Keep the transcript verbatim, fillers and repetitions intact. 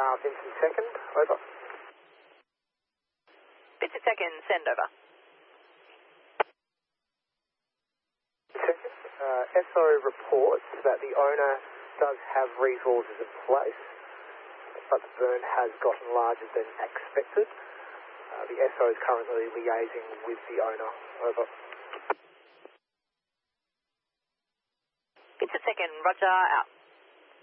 Uh, Vincent second, over. Vincent second, send over. Second, uh, S O reports that the owner does have resources in place, but the burn has gotten larger than expected. Uh, the S O is currently liaising with the owner, over. Vincent second, roger, out.